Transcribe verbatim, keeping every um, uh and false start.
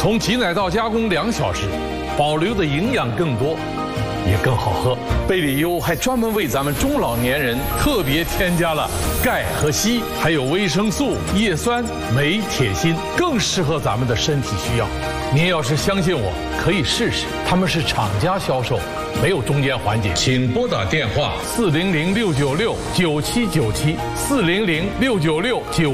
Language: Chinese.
从挤奶到加工两小时，保留的营养更多，也更好喝。贝里优还专门为咱们中老年人特别添加了钙和硒，还有维生素、叶酸、镁、铁、锌，更适合咱们的身体需要。您要是相信我，可以试试。他们是厂家销售，没有中间环节。请拨打电话四零零六九六九七九七四零零六九六九。